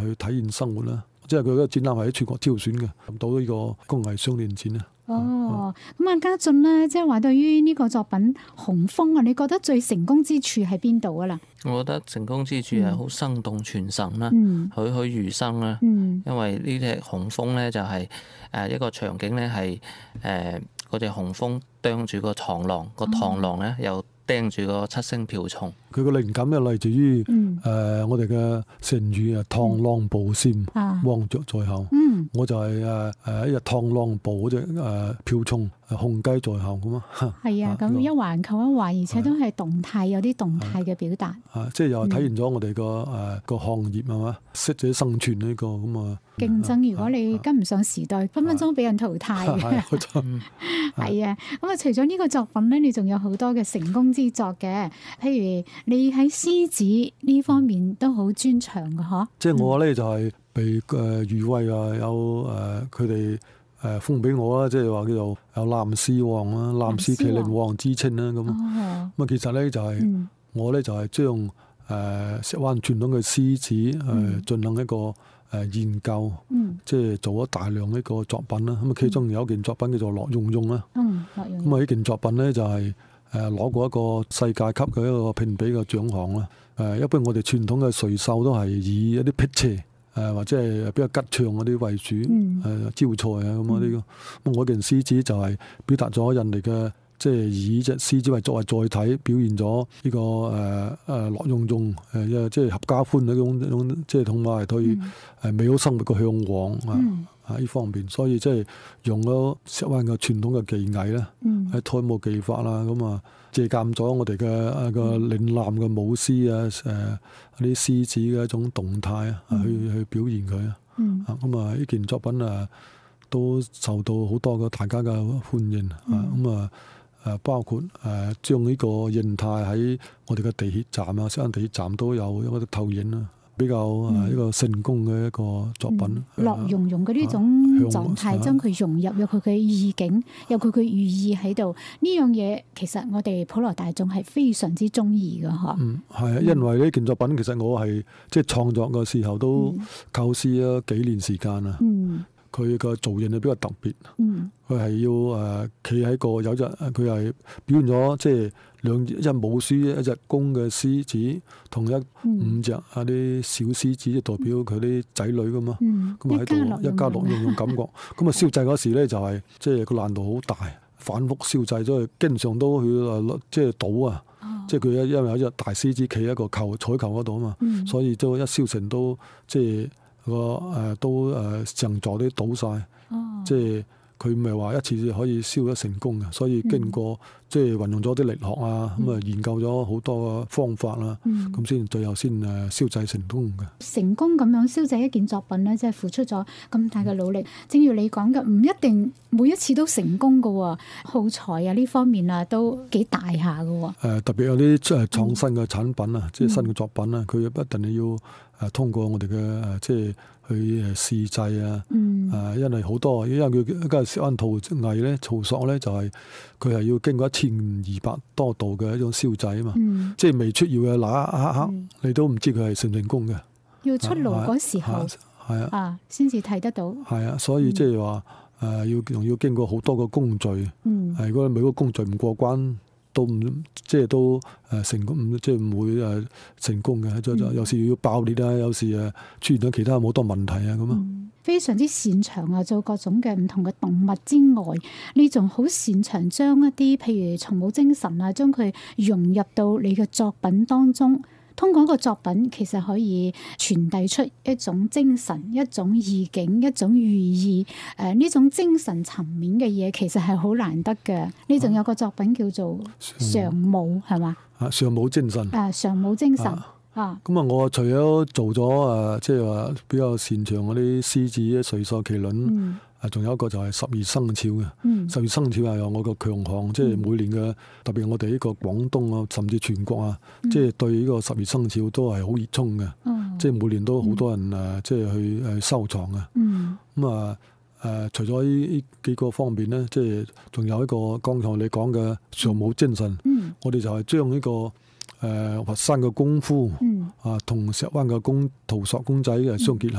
去體驗生活啦。即係佢嗰個展覽係喺全國挑選嘅，到呢個工藝雙年展啊。 咁啊，家俊咧，即係話對於呢個作品紅楓啊，你覺得最成功之處喺邊度啊啦？ 我覺得成功之處係好生動傳神啦，栩栩如生啦。因為呢隻紅楓咧就係一個場景咧係嗰隻紅楓啄住個螳螂，個螳螂咧又釘住個七星瓢蟲。 佢個靈感又嚟自於我哋嘅成語啊，螳螂捕蟬，黃雀在後。我就係一隻螳螂捕嗰隻瓢蟲，雄雞在後咁啊。 係啊，咁一環扣一環，而且都係動態，有啲動態嘅表達。 即係又體現咗我哋個行業係嘛，適者生存呢個咁啊。 競爭，如果你跟唔上時代，分分鐘俾人淘汰嘅。係啊，咁啊，除咗呢個作品咧，你仲有好多嘅成功之作嘅，譬如你喺獅子呢方面都好專長嘅嗬。即係我咧就係被譽為有佢哋封俾我啦，即係話叫做有藍獅王啦、藍獅麒麟王之稱啦咁。咁啊，其實咧就係我咧就係將石灣傳統嘅獅子進行一個研究，即係做咗大量呢個作品啦。咁啊，其中有一件作品叫做樂融融啦。咁啊，呢件作品咧就係攞過一個世界級嘅一個評比嘅獎項啦。一般我哋傳統嘅垂繡都係以一啲辟邪或者係比較吉祥嗰啲為主，招財啊咁啊呢個。咁我件獅子就係表達咗人哋嘅，即係以隻獅子為作為載體，表現咗呢個樂融融即係合家歡嗰種，即係同埋對美好生活嘅向往呢方面。所以即係用咗石灣嘅傳統嘅技藝咧，喺胎舞技法啦，咁啊借鑑咗我哋嘅個嶺南嘅舞獅啲獅子嘅一種動態去表現佢啊。咁啊呢件作品都受到好多嘅大家嘅歡迎咁啊。包括將呢個形態喺我哋嘅地鐵站石灣地鐵站都有一個投影啦，比較一個成功嘅一個作品。 樂融融嘅呢種狀態，將佢融入有佢嘅意境，有佢嘅寓意喺度。呢樣嘢其實我哋普羅大眾係非常之中意嘅嗬。 係啊，因為呢件作品其實我係即係創作嘅時候都構思咗幾年時間啊。佢個造型係比較特別，佢係要企喺個有隻，佢係表現咗即係一隻母獅一隻公嘅獅子，同5隻啲小獅子，代表佢啲仔女㗎嘛。咁喺度一家樂融融感覺。咁啊燒製嗰時咧就係即係個難度好大，反覆燒製咗，經常都去即係倒啊。即係佢因為有一隻大獅子企喺個彩球嗰度啊嘛，所以都一燒成都即係。都成座啲倒晒，即係佢唔係話一次可以燒得成功嘅，所以經過即係運用咗啲力學咁啊研究咗好多方法啦，咁先最後先燒製成功嘅。 成功咁樣燒製一件作品咧，即係付出咗咁大嘅努力。正如你講嘅，唔一定每一次都成功㗎喎，耗材呢方面都幾大下㗎喎。 特別有啲創新嘅產品即係新嘅作品佢一定係要通過我哋嘅即係去試製因為好多，因為佢一個石灣陶藝咧、陶塑咧，就係佢係要經過1200多度嘅一種燒製啊嘛，即係未出窯嘅那一刻，你都唔知佢係成唔成功嘅。 要出爐嗰時候，先至睇得到。係啊， 所以即係話要經過好多個工序，如果每個工序唔過關，都唔即係都成功，即係唔會成功嘅。有時要爆裂有時出現咗其他好多問題咁啊。 非常之擅長做各種嘅唔同嘅動物之外，你仲好擅長將一啲譬如蟲舞精神將佢融入到你嘅作品當中。通過一個作品，其實可以傳遞出一種精神、一種意境、一種寓意。呢種精神層面嘅嘢，其實係好難得嘅。你仲有個作品叫做常舞，係嘛？ 常舞精神。 常舞精神。 咁我除咗做咗即係話比較擅長嗰啲獅子、垂繡、麒麟。仲有一個就係12生肖嘅，12生肖係我個強項，即係每年嘅，特別我哋呢個廣東甚至全國即係對呢個12生肖都係好熱衷嘅，即係每年都好多人即係去收藏嘅。咁除咗呢幾個方面咧，即係仲有一個剛才你講嘅常舞精神，我哋就係將呢個佛山嘅功夫同石灣嘅陶塑公仔相結合。